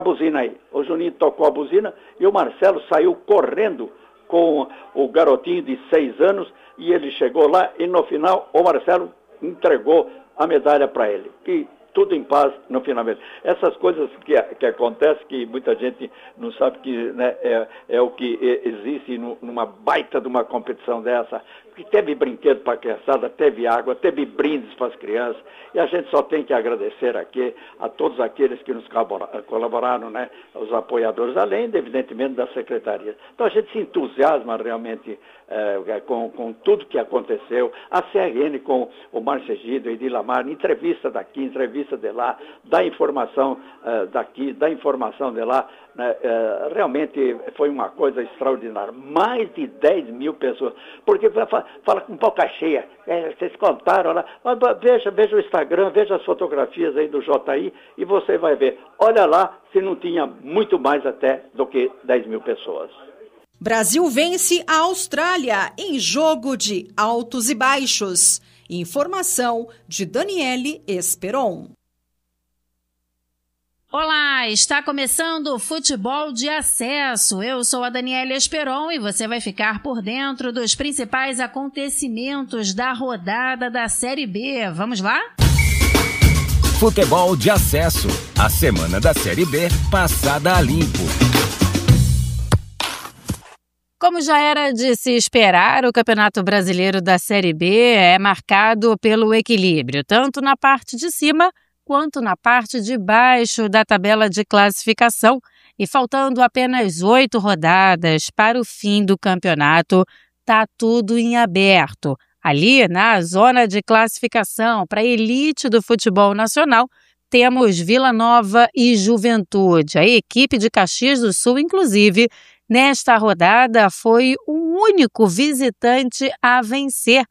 buzina aí. O Juninho tocou a buzina e o Marcelo saiu correndo com o garotinho de 6 anos e ele chegou lá e no final o Marcelo entregou a medalha para ele. E tudo em paz no finalmente. Essas coisas que acontecem, que muita gente não sabe que, né, é o que existe numa baita de uma competição dessa. Porque teve brinquedo para a criançada, teve água, teve brindes para as crianças. E a gente só tem que agradecer aqui a todos aqueles que nos colaboraram, né, os apoiadores, além, evidentemente, da secretaria. Então a gente se entusiasma realmente com tudo que aconteceu. A CRN com o Márcio Egidio e Edilamar, entrevista daqui, entrevista de lá, dá informação daqui, dá informação de lá. Né, realmente foi uma coisa extraordinária. Mais de 10 mil pessoas. Porque fala com boca cheia. Vocês contaram lá. Veja o Instagram, veja as fotografias aí do JI e você vai ver. Olha lá se não tinha muito mais até do que 10 mil pessoas. Brasil vence a Austrália em jogo de altos e baixos. Informação de Daniele Esperon. Olá, está começando o Futebol de Acesso. Eu sou a Daniele Esperon e você vai ficar por dentro dos principais acontecimentos da rodada da Série B. Vamos lá? Futebol de Acesso. A semana da Série B passada a limpo. Como já era de se esperar, o Campeonato Brasileiro da Série B é marcado pelo equilíbrio, tanto na parte de cima quanto na parte de baixo da tabela de classificação. E faltando apenas 8 rodadas para o fim do campeonato, está tudo em aberto. Ali, na zona de classificação para a elite do futebol nacional, temos Vila Nova e Juventude. A equipe de Caxias do Sul, inclusive, nesta rodada foi o único visitante a vencer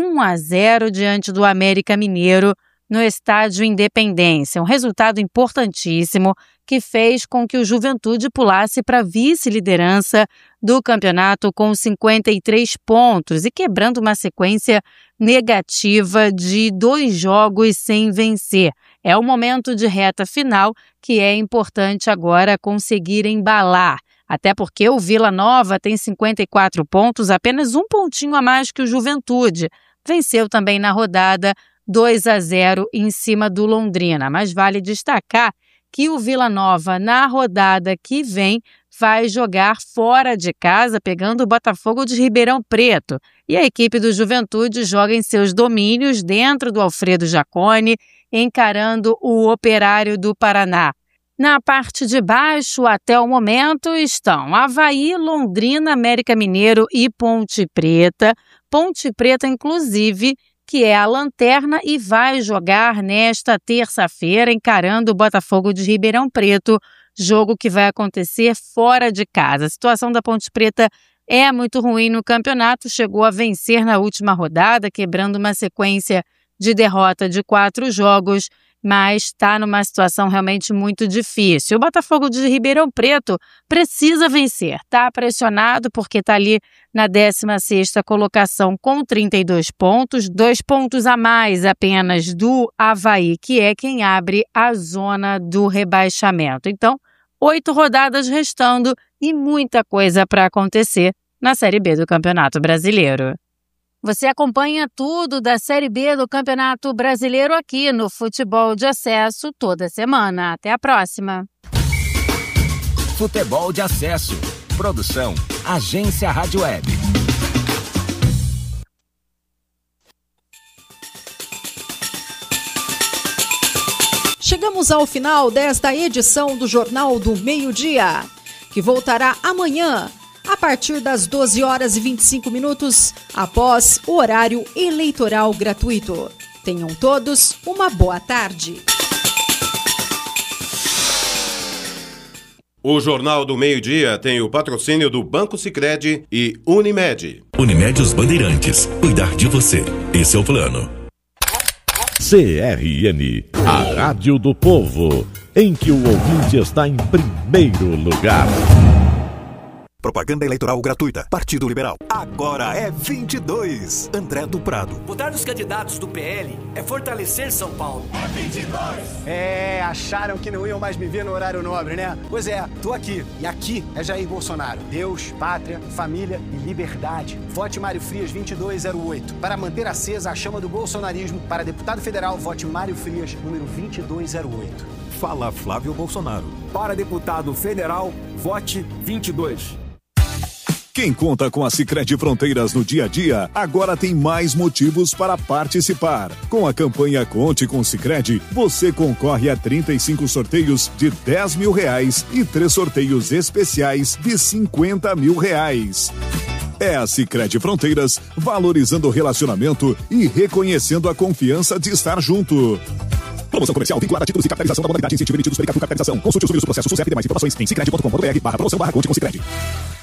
1-0 diante do América Mineiro no Estádio Independência. Um resultado importantíssimo que fez com que o Juventude pulasse para a vice-liderança do campeonato com 53 pontos e quebrando uma sequência negativa de 2 jogos sem vencer. É o momento de reta final que é importante agora conseguir embalar. Até porque o Vila Nova tem 54 pontos, apenas 1 pontinho a mais que o Juventude. Venceu também na rodada 2-0 em cima do Londrina. Mas vale destacar que o Vila Nova, na rodada que vem, vai jogar fora de casa, pegando o Botafogo de Ribeirão Preto. E a equipe do Juventude joga em seus domínios, dentro do Alfredo Jaconi, encarando o Operário do Paraná. Na parte de baixo, até o momento, estão Avaí, Londrina, América Mineiro e Ponte Preta. Ponte Preta, inclusive, que é a lanterna e vai jogar nesta terça-feira, encarando o Botafogo de Ribeirão Preto, jogo que vai acontecer fora de casa. A situação da Ponte Preta é muito ruim no campeonato, chegou a vencer na última rodada, quebrando uma sequência de derrota de 4 jogos, mas está numa situação realmente muito difícil. O Botafogo de Ribeirão Preto precisa vencer, está pressionado porque está ali na 16ª colocação com 32 pontos, 2 pontos a mais apenas do Avaí, que é quem abre a zona do rebaixamento. Então, 8 rodadas restando e muita coisa para acontecer na Série B do Campeonato Brasileiro. Você acompanha tudo da Série B do Campeonato Brasileiro aqui no Futebol de Acesso toda semana. Até a próxima. Futebol de Acesso. Produção, Agência Rádio Web. Chegamos ao final desta edição do Jornal do Meio-Dia, que voltará amanhã, a partir das 12h25, após o horário eleitoral gratuito. Tenham todos uma boa tarde. O Jornal do Meio-Dia tem o patrocínio do Banco Sicredi e Unimed. Unimed Os Bandeirantes. Cuidar de você. Esse é o plano. CRN, a Rádio do Povo, em que o ouvinte está em primeiro lugar. Propaganda eleitoral gratuita. Partido Liberal. Agora é 22. André do Prado. Votar nos candidatos do PL é fortalecer São Paulo. É 22. Acharam que não iam mais me ver no horário nobre, né? Pois é, tô aqui. E aqui é Jair Bolsonaro. Deus, pátria, família e liberdade. Vote Mário Frias 2208. Para manter acesa a chama do bolsonarismo, para deputado federal, vote Mário Frias, número 2208. Fala Flávio Bolsonaro. Para deputado federal, vote 22. Quem conta com a Sicredi Fronteiras no dia a dia, agora tem mais motivos para participar. Com a campanha Conte com Sicredi, você concorre a 35 sorteios de R$10 mil e 3 sorteios especiais de R$50 mil. É a Sicredi Fronteiras, valorizando o relacionamento e reconhecendo a confiança de estar junto. Promoção comercial vinculada a títulos e capitalização da modalidade incentivo emitidos pela Capitalização. Consulte os vídeos do processo SUSEP e demais informações em sicredi.com.br/promoção/conte com Sicredi.